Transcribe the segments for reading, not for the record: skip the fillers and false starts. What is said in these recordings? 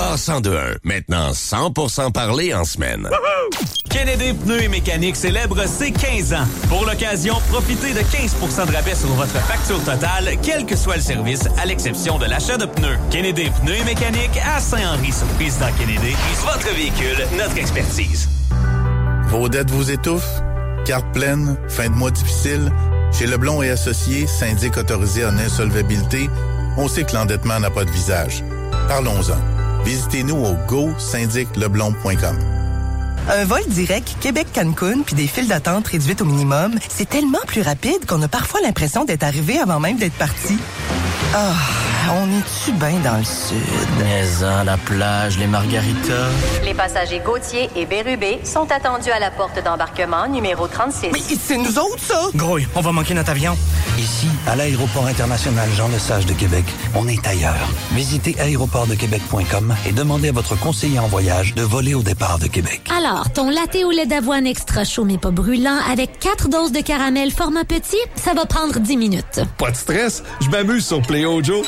Boulevard 102.1. Maintenant 100% parlé en semaine. Kennedy Pneus et Mécanique célèbre ses 15 ans. Pour l'occasion, profitez de 15% de rabais sur votre facture totale, quel que soit le service, à l'exception de l'achat de pneus. Kennedy Pneus et Mécanique à Saint-Henri sur Président Kennedy. Votre véhicule, notre expertise. Vos dettes vous étouffent? Carte pleine? Fin de mois difficile? Chez Leblond et Associés, syndic autorisé en insolvabilité, on sait que l'endettement n'a pas de visage. Parlons-en. Visitez-nous au go-syndicleblond.com. Un vol direct Québec-Cancun puis des files d'attente réduites au minimum, c'est tellement plus rapide qu'on a parfois l'impression d'être arrivé avant même d'être parti. Ah, on est-tu bien dans le sud? Maison, la plage, les margaritas. Les passagers Gauthier et Bérubé sont attendus à la porte d'embarquement numéro 36. Mais c'est nous autres, ça? Grouille, on va manquer notre avion. Ici, à l'aéroport international Jean-Lesage de Québec, on est ailleurs. Visitez aéroportdequebec.com et demandez à votre conseiller en voyage de voler au départ de Québec. Alors, ton latte au lait d'avoine extra chaud mais pas brûlant avec 4 doses de caramel format petit, ça va prendre 10 minutes. Pas de stress, je m'amuse sur Play-O-Joe.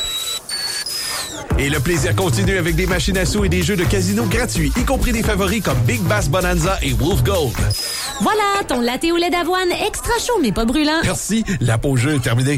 Et le plaisir continue avec des machines à sous et des jeux de casino gratuits, y compris des favoris comme Big Bass Bonanza et Wolf Gold. Voilà, ton latte au lait d'avoine extra chaud mais pas brûlant. Merci, la pause jeu est terminée.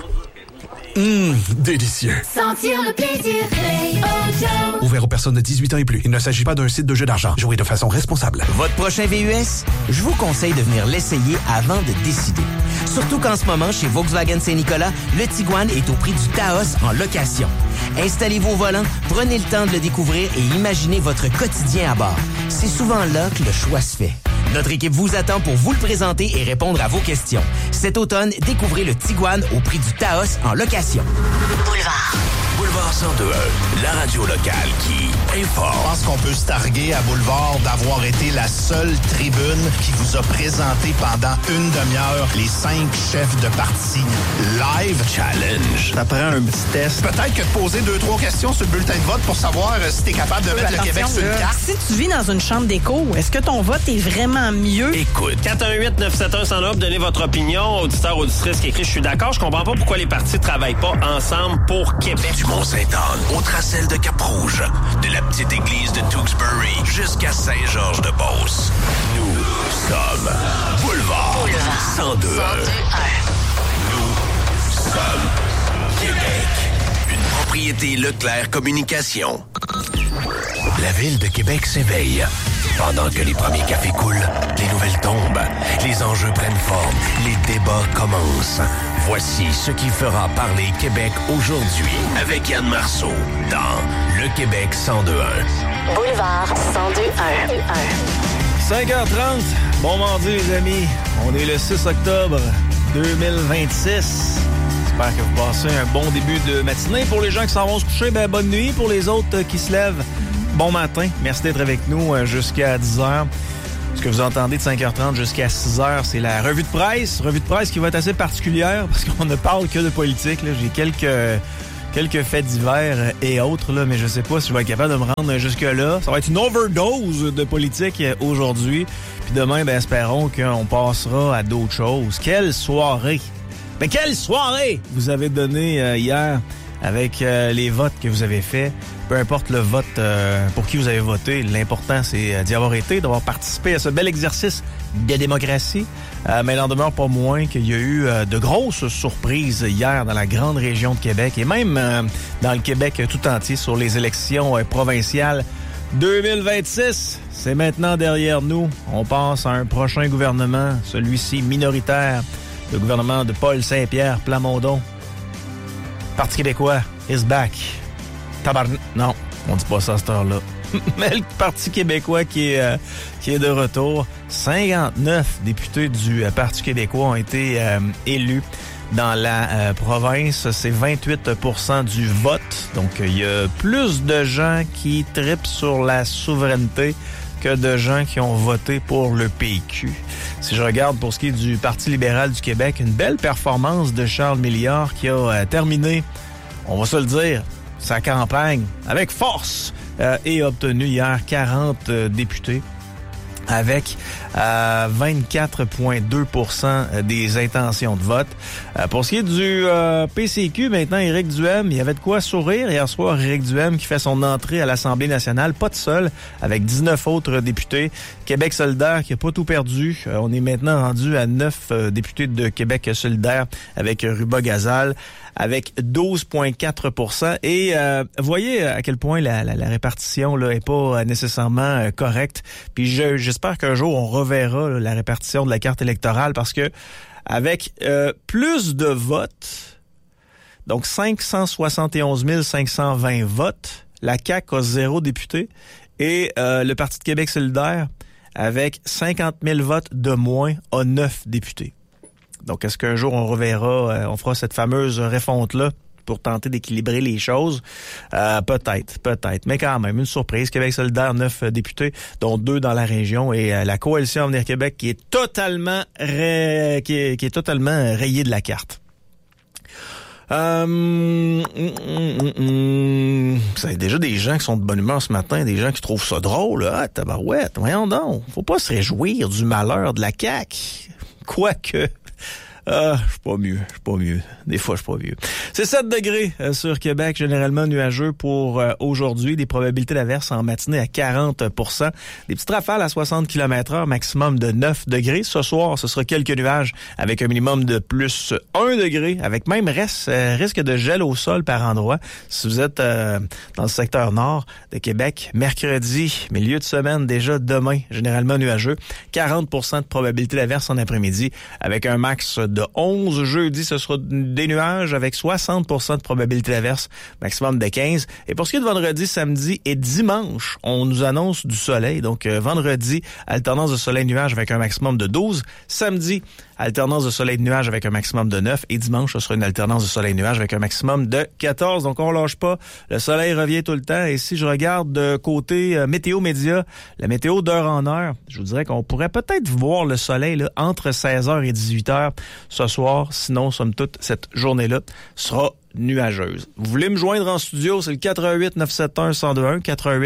Délicieux. Sentir le plaisir, Play-O-Joe. Ouvert aux personnes de 18 ans et plus. Il ne s'agit pas d'un site de jeu d'argent. Jouez de façon responsable. Votre prochain VUS? Je vous conseille de venir l'essayer avant de décider. Surtout qu'en ce moment, chez Volkswagen Saint-Nicolas, le Tiguan est au prix du Taos en location. Installez-vous au volant, prenez le temps de le découvrir et imaginez votre quotidien à bord. C'est souvent là que le choix se fait. Notre équipe vous attend pour vous le présenter et répondre à vos questions. Cet automne, découvrez le Tiguan au prix du Taos en location. Boulevard 102.1, la radio locale qui informe. Je pense qu'on peut se targuer à Boulevard d'avoir été la seule tribune qui vous a présenté pendant une demi-heure les 5 chefs de parti live. Challenge. Ça prend un petit test. Peut-être que de poser 2-3 questions sur le bulletin de vote pour savoir si t'es capable de mettre le Québec sur une carte. Si tu vis dans une chambre d'écho, est-ce que ton vote est vraiment mieux? Écoute. 418-971-109, donnez votre opinion. Auditeur, auditrice qui écrit, je suis d'accord, je comprends pas pourquoi les partis travaillent pas ensemble pour Québec. Du Mont-Saint-Anne au Tracel de Cap-Rouge, de la petite église de Tewksbury jusqu'à Saint-Georges-de-Beauce. Nous sommes Boulevard 102.1. Nous sommes Québec. Une propriété Leclerc Communication. La ville de Québec s'éveille. Pendant que les premiers cafés coulent, les nouvelles tombent, les enjeux prennent forme, les débats commencent. Voici ce qui fera parler Québec aujourd'hui avec Yann Marceau dans Le Québec 102.1. Boulevard 102.1. 5h30, bon mardi les amis. On est le 6 octobre 2026. J'espère que vous passez un bon début de matinée. Pour les gens qui s'en vont se coucher, ben bonne nuit. Pour les autres qui se lèvent, bon matin. Merci d'être avec nous jusqu'à 10h. Ce que vous entendez de 5h30 jusqu'à 6h, c'est la revue de presse. Revue de presse qui va être assez particulière parce qu'on ne parle que de politique. Là. J'ai quelques faits divers et autres, là, mais je sais pas si je vais être capable de me rendre jusque-là. Ça va être une overdose de politique aujourd'hui. Puis demain, ben, espérons qu'on passera à d'autres choses. Quelle soirée! Mais quelle soirée vous avez donné hier avec les votes que vous avez faits. Peu importe le vote pour qui vous avez voté, l'important, c'est d'y avoir été, d'avoir participé à ce bel exercice de démocratie. Mais il n'en demeure pas moins qu'il y a eu de grosses surprises hier dans la grande région de Québec et même dans le Québec tout entier sur les élections provinciales 2026. C'est maintenant derrière nous. On passe à un prochain gouvernement, celui-ci minoritaire, le gouvernement de Paul Saint-Pierre Plamondon. Parti québécois is back. Non, on dit pas ça à cette heure-là. Mais le Parti québécois qui est de retour. 59 députés du Parti québécois ont été élus dans la province. C'est 28% du vote. Donc, il y a plus de gens qui trippent sur la souveraineté que de gens qui ont voté pour le PQ. Si je regarde pour ce qui est du Parti libéral du Québec, une belle performance de Charles Milliard qui a terminé, on va se le dire, sa campagne avec force et a obtenu hier 40 députés. avec 24,2% des intentions de vote. Pour ce qui est du PCQ, maintenant, Éric Duhem, il y avait de quoi sourire hier soir. Éric Duhem qui fait son entrée à l'Assemblée nationale, pas de seul, avec 19 autres députés. Québec solidaire qui n'a pas tout perdu. On est maintenant rendu à 9 députés de Québec solidaire avec Ruba Gazal, avec 12,4%. Et voyez à quel point la répartition là est pas nécessairement correcte. Puis j'espère qu'un jour on reverra là, la répartition de la carte électorale parce que avec plus de votes, donc 571 520 votes, la CAQ a 0 député et le Parti de Québec solidaire, avec 50 000 votes de moins, a 9 députés. Donc, est-ce qu'un jour on reverra, on fera cette fameuse refonte-là pour tenter d'équilibrer les choses? Peut-être. Mais quand même, une surprise. Québec solidaire, 9 députés, dont 2 dans la région, et la coalition Avenir Québec qui est totalement qui est totalement rayée de la carte. C'est déjà des gens qui sont de bonne humeur ce matin, des gens qui trouvent ça drôle. Ah, tabarouette, voyons donc. Faut pas se réjouir du malheur de la CAQ. Quoique... je suis pas mieux. Des fois, je suis pas mieux. C'est 7 degrés sur Québec, généralement nuageux pour aujourd'hui. Des probabilités d'averse en matinée à 40%. Des petites rafales à 60 km/h, maximum de 9 degrés. Ce soir, ce sera quelques nuages avec un minimum de plus 1 degré, avec même risque de gel au sol par endroit. Si vous êtes dans le secteur nord de Québec, mercredi, milieu de semaine, déjà demain, généralement nuageux. 40% de probabilité d'averse en après-midi, avec un max de 11. Jeudi, ce sera des nuages avec 60% de probabilité d'averse, maximum de 15. Et pour ce qui est de vendredi, samedi et dimanche, on nous annonce du soleil. Donc, vendredi, alternance de soleil-nuage avec un maximum de 12. Samedi, alternance de soleil-nuage avec un maximum de 9. Et dimanche, ce sera une alternance de soleil-nuage avec un maximum de 14. Donc, on lâche pas. Le soleil revient tout le temps. Et si je regarde de côté météo média, la météo d'heure en heure, je vous dirais qu'on pourrait peut-être voir le soleil là, entre 16h et 18h ce soir. Sinon, somme toute, cette journée-là sera nuageuse. Vous voulez me joindre en studio, c'est le 418-971-1021,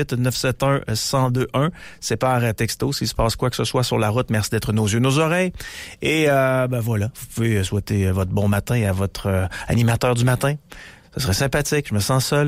418-971-1021. C'est par texto, s'il se passe quoi que ce soit sur la route, merci d'être nos yeux, nos oreilles. Et voilà, vous pouvez souhaiter votre bon matin à votre animateur du matin. Ce serait sympathique, je me sens seul.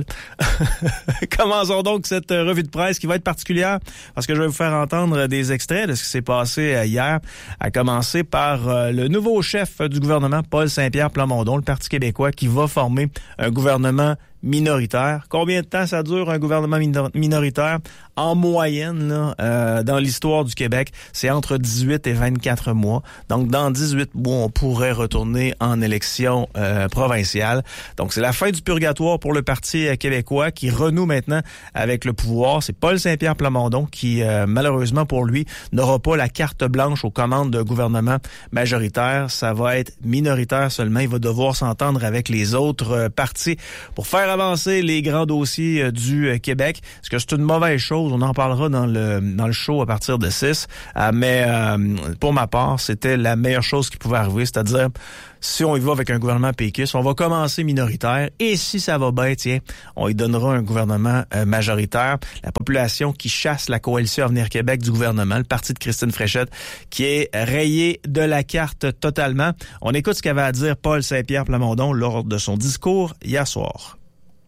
Commençons donc cette revue de presse qui va être particulière parce que je vais vous faire entendre des extraits de ce qui s'est passé hier, à commencer par le nouveau chef du gouvernement, Paul Saint-Pierre Plamondon, le Parti québécois, qui va former un gouvernement minoritaire. Combien de temps ça dure un gouvernement minoritaire? En moyenne, là, dans l'histoire du Québec, c'est entre 18 et 24 mois. Donc, dans 18 mois, on pourrait retourner en élection provinciale. Donc, c'est la fin du purgatoire pour le Parti québécois qui renoue maintenant avec le pouvoir. C'est Paul Saint-Pierre Plamondon qui, malheureusement pour lui, n'aura pas la carte blanche aux commandes de gouvernement majoritaire. Ça va être minoritaire seulement. Il va devoir s'entendre avec les autres partis pour faire avancer les grands dossiers du Québec. Est-ce que c'est une mauvaise chose? On en parlera dans le show à partir de 6. Mais pour ma part, c'était la meilleure chose qui pouvait arriver, c'est-à-dire si on y va avec un gouvernement péquiste, on va commencer minoritaire et si ça va bien, tiens, on y donnera un gouvernement majoritaire. La population qui chasse la coalition Avenir Québec du gouvernement, le parti de Christine Fréchette, qui est rayé de la carte totalement. On écoute ce qu'avait à dire Paul Saint-Pierre Plamondon lors de son discours hier soir.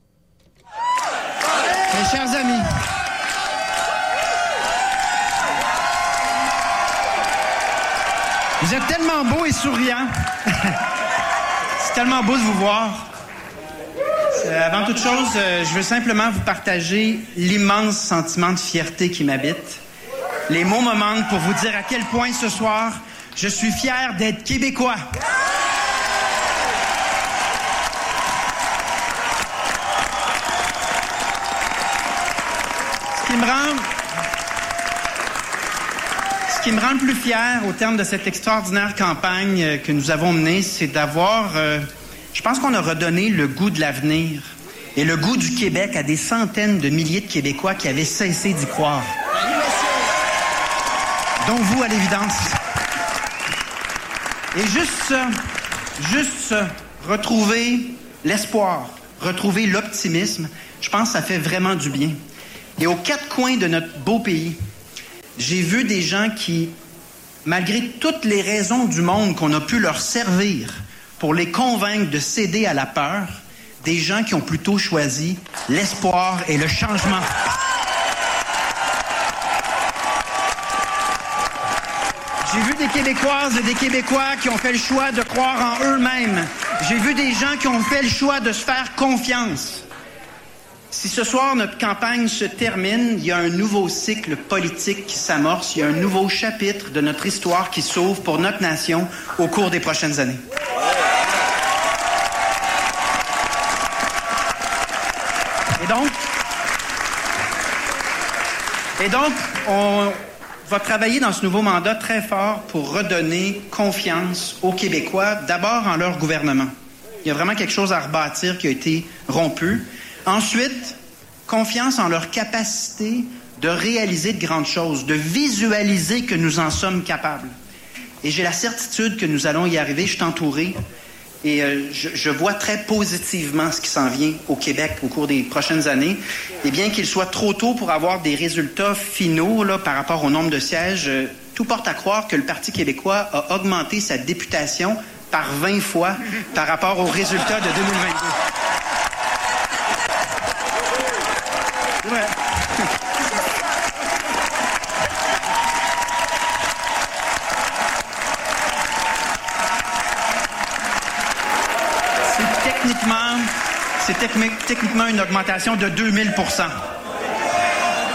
Mes chers amis, vous êtes tellement beaux et souriants. C'est tellement beau de vous voir. Avant toute chose, je veux simplement vous partager l'immense sentiment de fierté qui m'habite. Les mots me manquent pour vous dire à quel point ce soir, je suis fier d'être québécois. Ce qui me rend le plus fier au terme de cette extraordinaire campagne que nous avons menée, c'est d'avoir, je pense qu'on a redonné le goût de l'avenir et le goût du Québec à des centaines de milliers de Québécois qui avaient cessé d'y croire. Dont vous, à l'évidence. Et juste ça, retrouver l'espoir, retrouver l'optimisme, je pense que ça fait vraiment du bien. Et aux quatre coins de notre beau pays, J'ai vu des gens qui, malgré toutes les raisons du monde qu'on a pu leur servir pour les convaincre de céder à la peur, des gens qui ont plutôt choisi l'espoir et le changement. J'ai vu des Québécoises et des Québécois qui ont fait le choix de croire en eux-mêmes. J'ai vu des gens qui ont fait le choix de se faire confiance. Si ce soir notre campagne se termine, il y a un nouveau cycle politique qui s'amorce, il y a un nouveau chapitre de notre histoire qui s'ouvre pour notre nation au cours des prochaines années. Et donc, on va travailler dans ce nouveau mandat très fort pour redonner confiance aux Québécois, d'abord en leur gouvernement. Il y a vraiment quelque chose à rebâtir qui a été rompu. Ensuite, confiance en leur capacité de réaliser de grandes choses, de visualiser que nous en sommes capables. Et j'ai la certitude que nous allons y arriver. Je suis entouré et je vois très positivement ce qui s'en vient au Québec au cours des prochaines années. Et bien qu'il soit trop tôt pour avoir des résultats finaux là, par rapport au nombre de sièges, tout porte à croire que le Parti québécois a augmenté sa députation par 20 fois par rapport aux résultats de 2022. Ouais. C'est techniquement une augmentation de 2000 %.